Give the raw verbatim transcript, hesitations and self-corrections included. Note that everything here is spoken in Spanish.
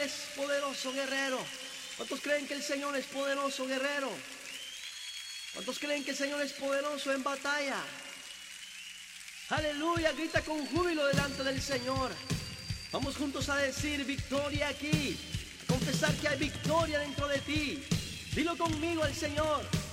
es poderoso, guerrero? ¿Cuántos creen que el Señor es poderoso, guerrero? ¿Cuántos creen que el Señor es poderoso en batalla? Aleluya, grita con júbilo delante del Señor. Vamos juntos a decir victoria aquí, a confesar que hay victoria dentro de ti. Dilo conmigo al Señor.